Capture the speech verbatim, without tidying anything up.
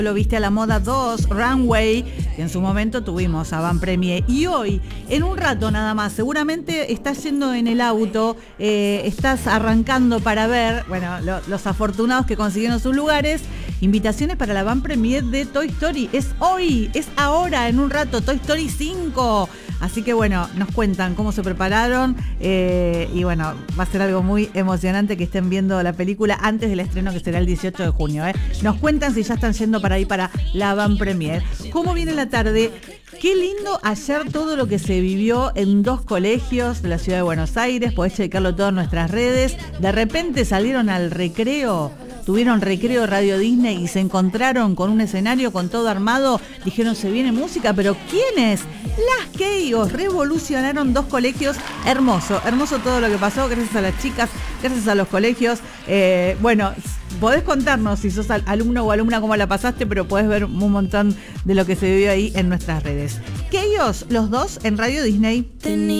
Lo viste a la moda dos, Runway, que en su momento tuvimos avant premier. Y hoy, en un rato nada más, seguramente estás yendo en el auto, eh, estás arrancando para ver, bueno, lo, los afortunados que consiguieron sus lugares, invitaciones para la avant premier de Toy Story. Es hoy, es ahora, en un rato, Toy Story cinco. Así que bueno, nos cuentan cómo se prepararon eh, y bueno, va a ser algo muy emocionante que estén viendo la película antes del estreno, que será el dieciocho de junio. ¿eh? Nos cuentan si ya están yendo para ahí para la avant premier. ¿Cómo viene la tarde? Qué lindo ayer todo lo que se vivió en dos colegios de la ciudad de Buenos Aires. Podés checarlo todo en nuestras redes. De repente salieron al recreo. Tuvieron recreo Radio Disney y se encontraron con un escenario con todo armado. Dijeron, se viene música, pero ¿quiénes? Las Keios revolucionaron dos colegios. Hermoso, hermoso todo lo que pasó, gracias a las chicas, gracias a los colegios. Eh, bueno, podés contarnos si sos alumno o alumna cómo la pasaste, pero podés ver un montón de lo que se vivió ahí en nuestras redes. Keios, los dos en Radio Disney.